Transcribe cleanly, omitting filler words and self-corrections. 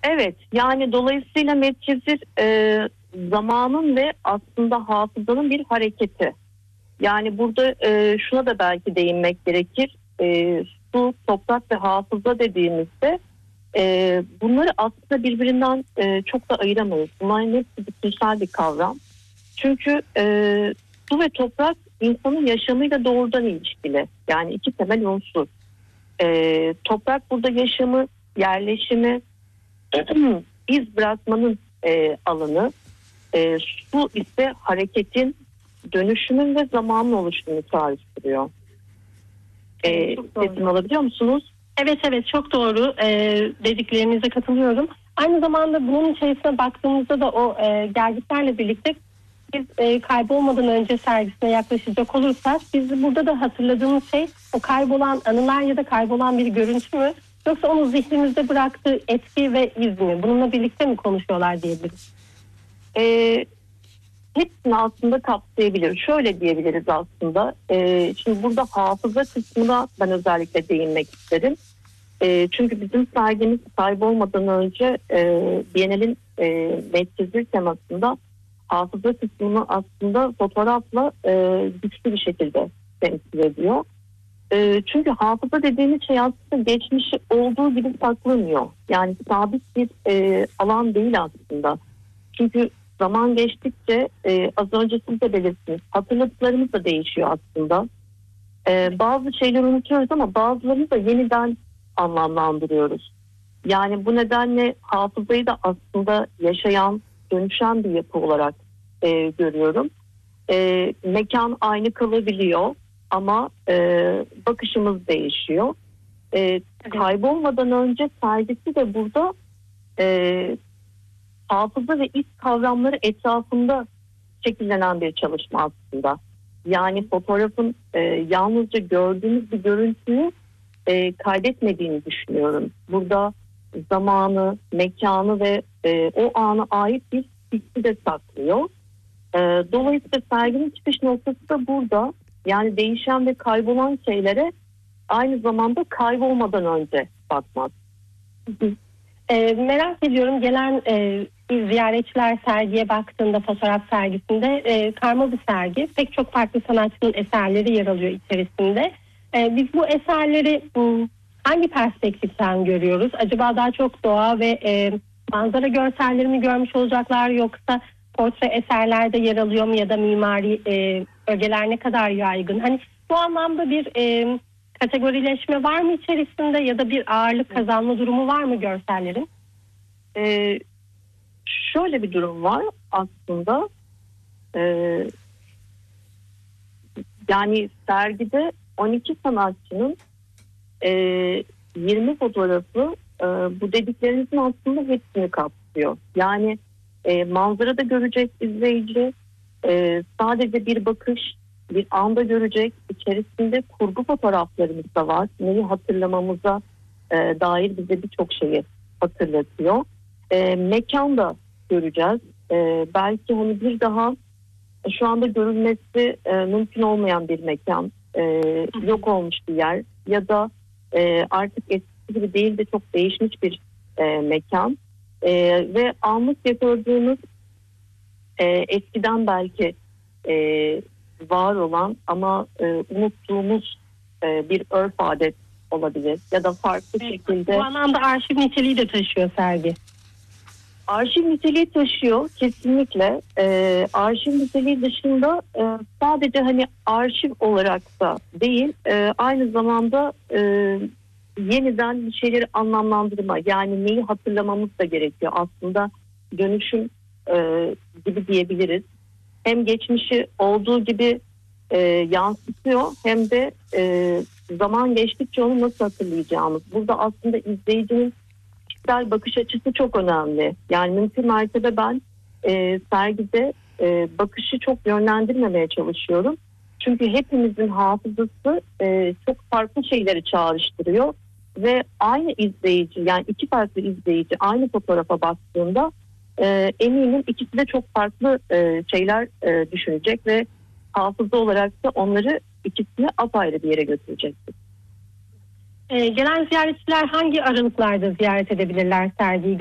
Evet, yani dolayısıyla Medcezir zamanın ve aslında hafızanın bir hareketi. Yani burada şuna da belki değinmek gerekir. Su, toprak ve hafıza dediğimizde bunları aslında birbirinden çok da ayıramayız. Bunların hepsi bütünsel bir kavram. Çünkü su ve toprak insanın yaşamıyla doğrudan ilişkili. Yani iki temel unsur. Toprak burada yaşamı, yerleşimi, iz bırakmanın alanı. Su ise hareketin, dönüşümün ve zamanın oluşumunu çağrıştırıyor. Sesimi alabiliyor musunuz? Evet evet, çok doğru, dediklerinize katılıyorum. Aynı zamanda bunun içerisine baktığımızda da o gelgitlerle birlikte biz kaybolmadan önce sergisine yaklaşacak olursak biz burada da hatırladığımız şey o kaybolan anılar ya da kaybolan bir görüntü mü, yoksa onun zihnimizde bıraktığı etki ve iz mi? Bununla birlikte mi konuşuyorlar diyebiliriz? Hepsini aslında kapsayabilir. Şöyle diyebiliriz aslında. Şimdi burada hafıza kısmına ben özellikle değinmek isterim. Çünkü bizim sergimiz kaybolmadan önce Biennial'in Medcezir temasında hafıza kısmını aslında fotoğrafla güçlü bir şekilde temsil ediyor. Çünkü hafıza dediğimiz şey aslında geçmişi olduğu gibi saklanıyor. Yani sabit bir alan değil aslında. Çünkü zaman geçtikçe az önce siz de belirttiniz, hatırladıklarımız da değişiyor aslında. Bazı şeyleri unutuyoruz ama bazılarını da yeniden anlamlandırıyoruz. Yani bu nedenle hafızayı da aslında yaşayan, dönüşen bir yapı olarak görüyorum. Mekan aynı kalabiliyor ama bakışımız değişiyor. Kaybolmadan önce sergisi de burada hafıza ve iz kavramları etrafında şekillenen bir çalışma aslında. Yani fotoğrafın yalnızca gördüğümüz bir görüntüyü kaydetmediğini düşünüyorum. Burada zamanı, mekanı ve o ana ait bir hissi de saklıyor. Dolayısıyla serginin çıkış noktası da burada. Yani değişen ve kaybolan şeylere aynı zamanda kaybolmadan önce bakmak. Merak ediyorum, gelen ziyaretçiler sergiye baktığında, fotoğraf sergisinde karma bir sergi. Pek çok farklı sanatçının eserleri yer alıyor içerisinde. Biz bu eserleri hangi perspektiften görüyoruz? Acaba daha çok doğa ve manzara görselleri mi görmüş olacaklar, yoksa portre eserlerde yer alıyor mu, ya da mimari ögeler ne kadar yaygın? Hani bu anlamda bir kategorileşme var mı içerisinde, ya da bir ağırlık kazanma durumu var mı görsellerin? Şöyle bir durum var aslında. Yani sergide 12 sanatçının 20 fotoğrafı bu dediklerinizin aslında hepsini kapsıyor. Yani manzarada görecek izleyici, sadece bir bakış, bir anda görecek. İçerisinde kurgu fotoğraflarımız da var. Neyi hatırlamamıza dair bize birçok şeyi hatırlatıyor. Mekan da göreceğiz. Belki hani bir daha şu anda görülmesi mümkün olmayan bir mekan, yok olmuş bir yer ya da artık eskisi gibi değil de çok değişmiş bir mekan. Ve anlık yakaladığımız eskiden belki var olan ama unuttuğumuz bir örf adet olabilir ya da farklı şekilde. Bu anlamda arşiv niteliği de taşıyor sergi. Arşiv niteliği taşıyor kesinlikle. Arşiv niteliği dışında sadece hani arşiv olarak da değil, aynı zamanda yeniden bir şeyleri anlamlandırma, yani neyi hatırlamamız da gerekiyor aslında, dönüşüm gibi diyebiliriz. Hem geçmişi olduğu gibi yansıtıyor, hem de zaman geçtikçe onu nasıl hatırlayacağımız. Burada aslında izleyicinin kişisel bakış açısı çok önemli. Yani mümkün mertebe ben sergide bakışı çok yönlendirmemeye çalışıyorum. Çünkü hepimizin hafızası çok farklı şeyleri çağrıştırıyor ve aynı izleyici, yani iki farklı izleyici aynı fotoğrafa baktığında eminim ikisi de çok farklı şeyler düşünecek ve hafıza olarak da onları, ikisini apayrı bir yere götürecektir. Gelen ziyaretçiler hangi aralıklarda ziyaret edebilirler sergiyi?